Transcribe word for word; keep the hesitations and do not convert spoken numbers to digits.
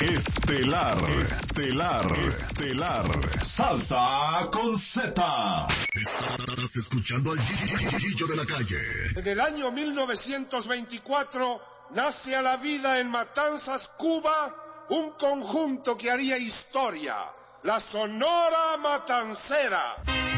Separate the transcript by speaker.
Speaker 1: Estelar, estelar, estelar. Salsa con Z.
Speaker 2: Estás escuchando al Gillo de la Calle.
Speaker 3: En el año mil novecientos veinticuatro nace a la vida en Matanzas, Cuba, un conjunto que haría historia, la Sonora Matancera.